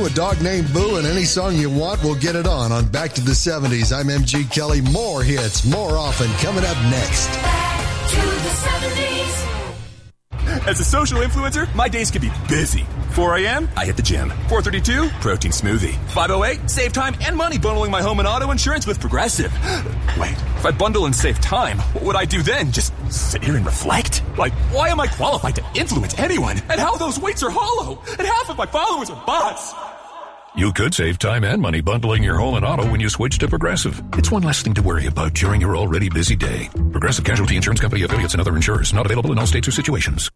A Dog Named Boo, and any song you want, we'll get it on Back to the 70s. I'm MG Kelly. More hits, more often, coming up next. Back to the 70s. As a social influencer, my days can be busy. 4 a.m., I hit the gym. 4:32, protein smoothie. 5:08, save time and money bundling my home and auto insurance with Progressive. Wait, if I bundle and save time, what would I do then? Just sit here and reflect? Like, why am I qualified to influence anyone? And how those weights are hollow? And half of my followers are bots? You could save time and money bundling your home and auto when you switch to Progressive. It's one less thing to worry about during your already busy day. Progressive Casualty Insurance Company, affiliates, and other insurers. Not available in all states or situations.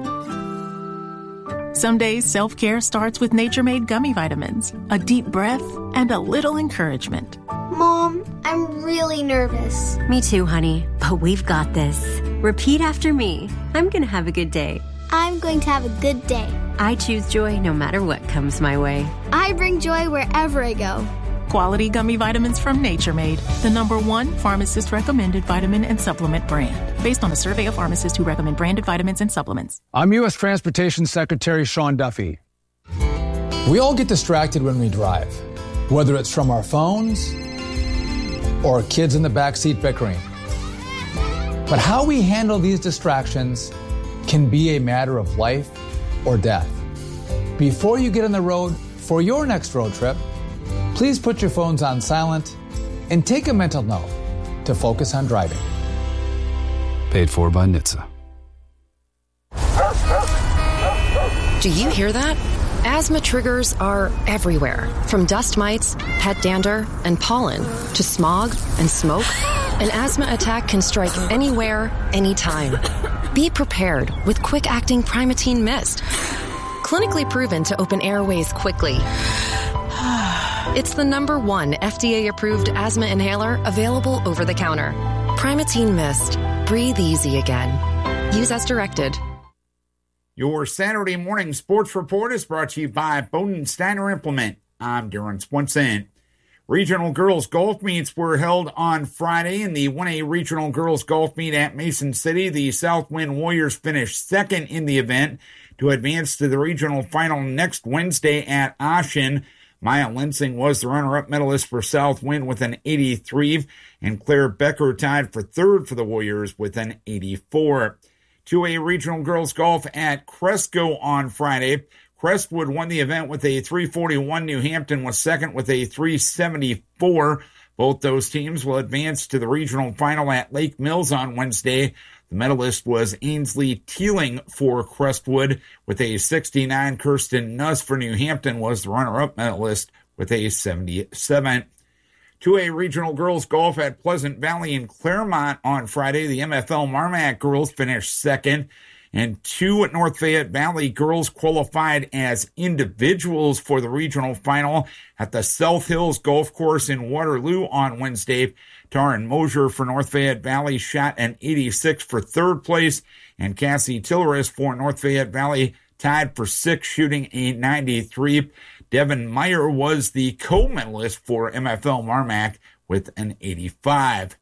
Some days, self-care starts with Nature Made gummy vitamins. A deep breath and a little encouragement. Mom, I'm really nervous. Me too, honey. But we've got this. Repeat after me. I'm going to have a good day. I'm going to have a good day. I choose joy no matter what comes my way. I bring joy wherever I go. Quality gummy vitamins from Nature Made, the #1 pharmacist-recommended vitamin and supplement brand, based on a survey of pharmacists who recommend branded vitamins and supplements. I'm U.S. Transportation Secretary Sean Duffy. We all get distracted when we drive, whether it's from our phones or kids in the backseat bickering. But how we handle these distractions can be a matter of life or death. Before you get on the road for your next road trip, please put your phones on silent and take a mental note to focus on driving. Paid for by NHTSA. Do you hear that? Asthma triggers are everywhere, from dust mites, pet dander, and pollen, to smog and smoke. An asthma attack can strike anywhere, anytime. Be prepared with quick-acting Primatene Mist. Clinically proven to open airways quickly. It's the #1 FDA-approved asthma inhaler available over the counter. Primatene Mist. Breathe easy again. Use as directed. Your Saturday morning sports report is brought to you by Bowden Steiner Implement. I'm Darren Swenson. Regional girls golf meets were held on Friday. In the 1A Regional Girls Golf Meet at Mason City, the Southwind Warriors finished second in the event to advance to the regional final next Wednesday at Ashen. Maya Lensing was the runner-up medalist for Southwind with an 83, and Claire Becker tied for third for the Warriors with an 84. 2A Regional Girls Golf at Cresco on Friday. Crestwood won the event with a 341. New Hampton was second with a 374. Both those teams will advance to the regional final at Lake Mills on Wednesday. The medalist was Ainsley Teeling for Crestwood with a 69. Kirsten Nuss for New Hampton was the runner-up medalist with a 77. 2A Regional Girls Golf at Pleasant Valley in Claremont on Friday. The MFL Marmac girls finished second, and 2 at North Fayette Valley girls qualified as individuals for the regional final at the South Hills Golf Course in Waterloo on Wednesday. Taryn Mosier for North Fayette Valley shot an 86 for third place, and Cassie Tilleris for North Fayette Valley tied for sixth, shooting a 93. Devin Meyer was the co-medalist for MFL Marmac with an 85.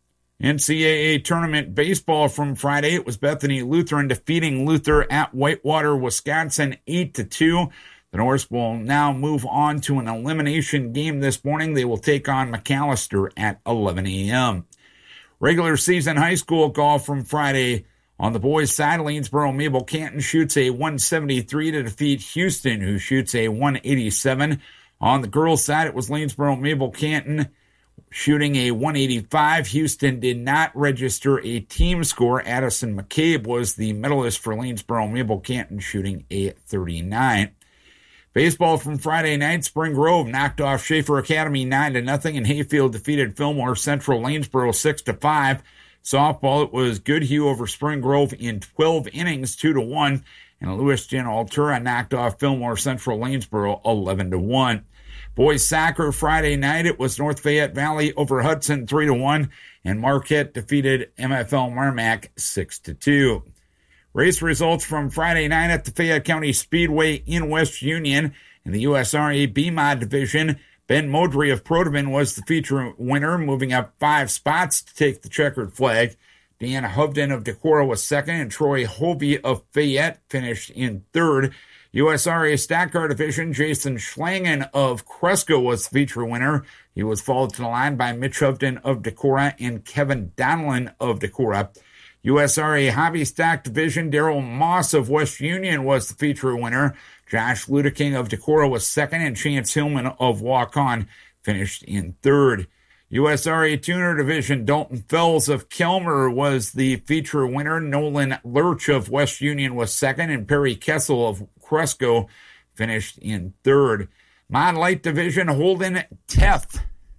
NCAA Tournament Baseball from Friday. It was Bethany Lutheran defeating Luther at Whitewater, Wisconsin, 8-2. The Norse will now move on to an elimination game this morning. They will take on McAllister at 11 a.m. Regular season high school golf from Friday. On the boys' side, Lanesboro Mabel Canton shoots a 173 to defeat Houston, who shoots a 187. On the girls' side, it was Lanesboro Mabel Canton shooting a 185. Houston did not register a team score. Addison McCabe was the medalist for Lanesboro Mabel Canton, shooting a 39. Baseball from Friday night, Spring Grove knocked off Schaefer Academy 9-0, and Hayfield defeated Fillmore Central Lanesboro 6-5. Softball, it was Goodhue over Spring Grove in 12 innings, 2-1, and Lewis Jen Altura knocked off Fillmore Central Lanesboro 11-1. Boys soccer Friday night, it was North Fayette Valley over Hudson 3-1, and Marquette defeated MFL Marmac 6-2. Race results from Friday night at the Fayette County Speedway in West Union. In the USRA B-Mod division, Ben Modry of Protivan was the feature winner, moving up 5 spots to take the checkered flag. Dan Hovden of Decorah was second, and Troy Hovey of Fayette finished in third. USRA Stock Car Division, Jason Schlangen of Cresco was the feature winner. He was followed to the line by Mitch Hovden of Decorah and Kevin Donlin of Decorah. USRA Hobby Stock Division, Daryl Moss of West Union was the feature winner. Josh Ludeking of Decorah was second, and Chance Hillman of Waukon finished in third. USRA Tuner Division, Dalton Fells of Kelmer was the feature winner. Nolan Lurch of West Union was second, and Perry Kessel of Cresco finished in third. Mod Light Division, Holden Teth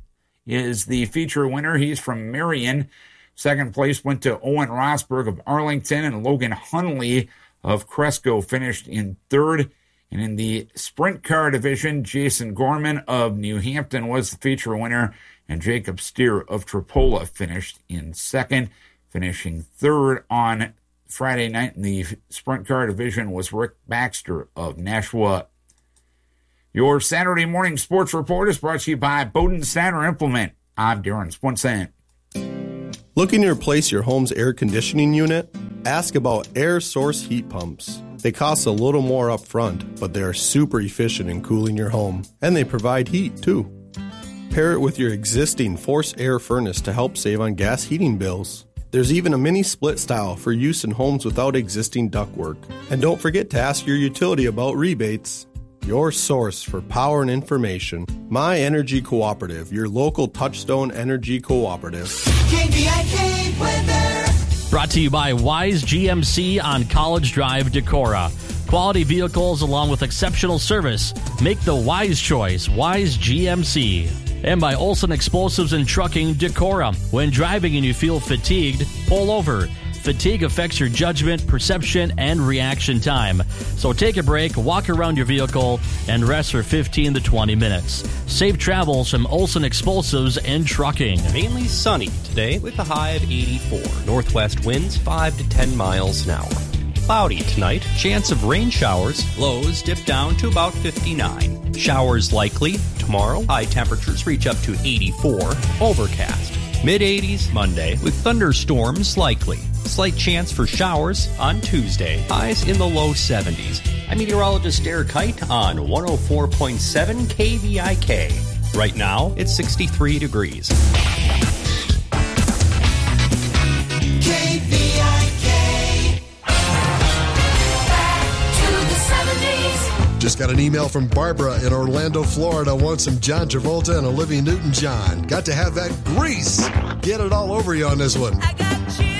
is the feature winner. He's from Marion. Second place went to Owen Rosberg of Arlington, and Logan Hunley of Cresco finished in third. And in the Sprint Car Division, Jason Gorman of New Hampton was the feature winner, and Jacob Steer of Tripola finished in second. Finishing third on Friday night in the Sprint Car Division was Rick Baxter of Nashua. Your Saturday morning sports report is brought to you by Bowden Center Implement. I'm Darren Swenson. Looking to replace your home's air conditioning unit? Ask about air source heat pumps. They cost a little more up front, but they are super efficient in cooling your home, and they provide heat too. Pair it with your existing forced air furnace to help save on gas heating bills. There's even a mini split style for use in homes without existing ductwork. And don't forget to ask your utility about rebates. Your source for power and information. My Energy Cooperative, your local Touchstone Energy Cooperative. KVIK weather. Brought to you by Wise GMC on College Drive, Decorah. Quality vehicles along with exceptional service. Make the wise choice, Wise GMC. And by Olson Explosives and Trucking, Decorah. When driving and you feel fatigued, pull over. Fatigue affects your judgment, perception, and reaction time. So take a break, walk around your vehicle, and rest for 15 to 20 minutes. Safe travels from Olson Explosives and Trucking. Mainly sunny today with a high of 84. Northwest winds 5 to 10 miles an hour. Cloudy tonight. Chance of rain showers. Lows dip down to about 59. Showers likely tomorrow. High temperatures reach up to 84. Overcast. Mid-80s Monday with thunderstorms likely. Slight chance for showers on Tuesday. Highs in the low 70s. I'm meteorologist Derek Kite on 104.7 KVIK. Right now, it's 63 degrees. KVIK. Back to the 70s. Just got an email from Barbara in Orlando, Florida. Wants some John Travolta and Olivia Newton-John. Got to have that grease. Get it all over you on this one.